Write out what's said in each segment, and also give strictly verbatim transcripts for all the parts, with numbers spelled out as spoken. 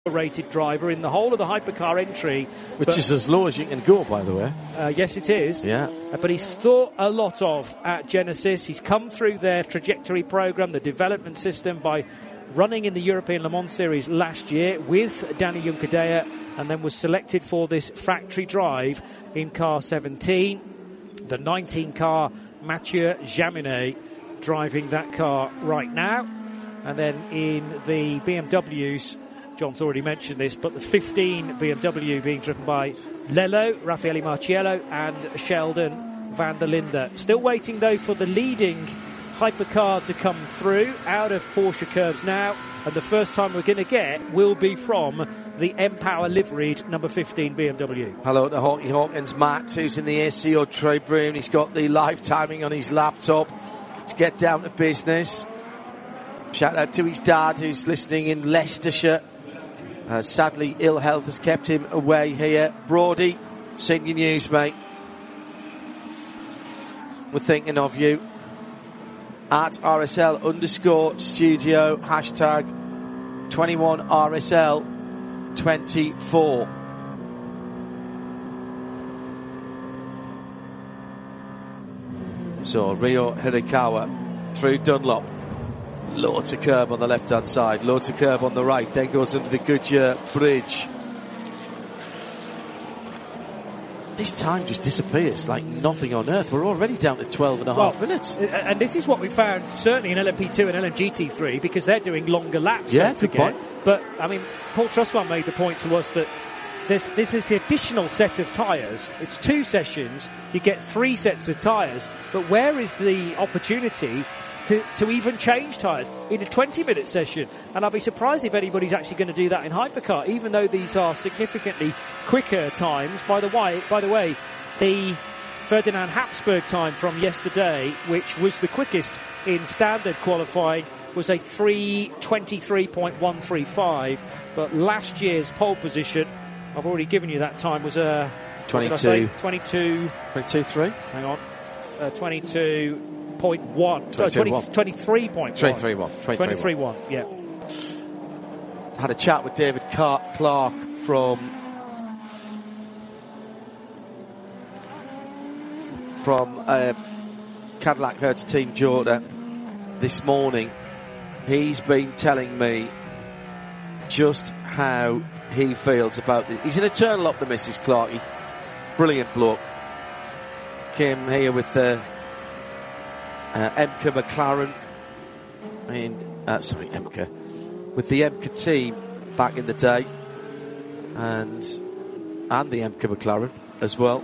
rated driver in the whole of the hypercar entry, which but, is as low as you can go, by the way. Uh, yes, it is. Yeah. Uh, but he's thought a lot of at Genesis. He's come through their trajectory program, the development system, by running in the European Le Mans Series last year with Danny Juncadella, and then was selected for this factory drive in car seventeen. The nineteen car Mathieu Jaminet driving that car right now. And then in the B M Ws, John's already mentioned this, but the fifteen B M W being driven by Lello, Raffaele Marciello and Sheldon van der Linde. Still waiting though for the leading hypercar to come through out of Porsche curves now, and the first time we're going to get will be from the M-Power liveried number fifteen B M W. Hello to Hawky Hawkins, Matt, who's in the A C O tribune. He's got the live timing on his laptop to get down to business. Shout out to his dad, who's listening in Leicestershire. Uh, sadly, ill health has kept him away here. Brody, seen your news, mate. We're thinking of you. At R S L underscore studio, hashtag twenty-one R S L twenty-four. So, Rio Hirakawa through Dunlop. Low to curb on the left-hand side, low to curb on the right, then goes under the Goodyear Bridge. This time just disappears like nothing on earth. We're already down to twelve and a half well, minutes. And this is what we found, certainly in L M P two and L M G T three, because they're doing longer laps. Yeah, don't good forget. point. But, I mean, Paul Trussman made the point to us that This, this is the additional set of tyres. It's two sessions. You get three sets of tyres. But where is the opportunity to, to even change tyres in a twenty-minute session? And I'll be surprised if anybody's actually going to do that in hypercar, even though these are significantly quicker times. By the way, by the way, the Ferdinand Habsburg time from yesterday, which was the quickest in standard qualifying, was a three twenty-three point one three five. But last year's pole position, I've already given you that time, was a twenty-two. twenty-two. twenty-two three? Hang on. Uh, twenty-two point one. twenty-two one. twenty-three point one. twenty-three one. twenty-three one, yeah. Had a chat with David Clark from from uh, Cadillac Hertz Team Jota this morning. He's been telling me just how he feels about it. He's an eternal optimist, is Clarky. Brilliant bloke. Came here with the uh, M C A McLaren and uh, sorry, M C A with the M C A team back in the day, and and the M C A McLaren as well.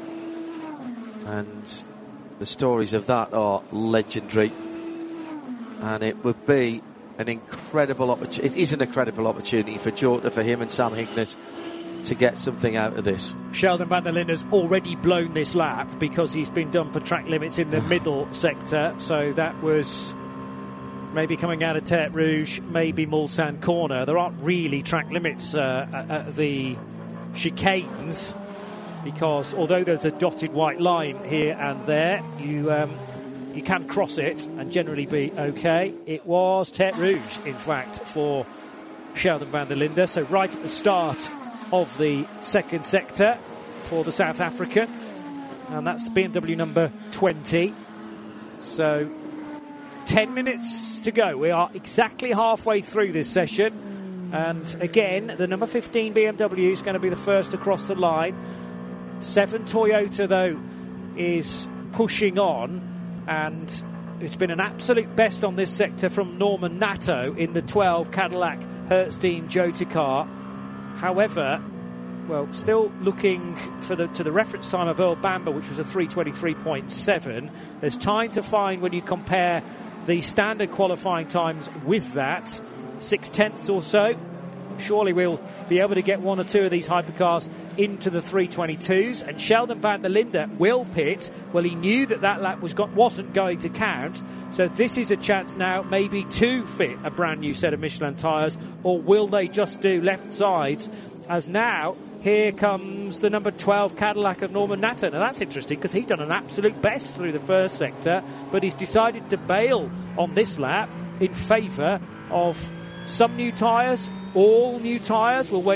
And the stories of that are legendary. And it would be an incredible opportunity. It is an incredible opportunity for Jota, for him and Sam Hignett to get something out of this. Sheldon van der Linde's already blown this lap because he's been done for track limits in the middle sector. So that was maybe coming out of Tertre Rouge, maybe Mulsanne corner. There aren't really track limits uh, at the chicanes, because although there's a dotted white line here and there, you um, you can cross it and generally be okay. It was Tertre Rouge, in fact, for Sheldon van der Linde. So right at the start of the second sector for the South African. And that's the B M W number twenty. So ten minutes to go. We are exactly halfway through this session. And again, the number fifteen B M W is going to be the first across the line. Seven Toyota, though, is pushing on. And it's been an absolute best on this sector from Norman Nato in the twelve Cadillac Hertzstein Jota car. However, well, still looking for the to the reference time of Earl Bamber, which was a three twenty-three point seven. There's time to find when you compare the standard qualifying times with that, six tenths or so. Surely we'll be able to get one or two of these hypercars into the three twenty-twos, and Sheldon van der Linde will pit. Well, he knew that that lap was got, wasn't going to count, so this is a chance now maybe to fit a brand new set of Michelin tyres, or will they just do left sides? As now, here comes the number twelve Cadillac of Norman Nato. Now that's interesting because he'd done an absolute best through the first sector, but he's decided to bail on this lap in favour of some new tyres all new tyres. We'll wait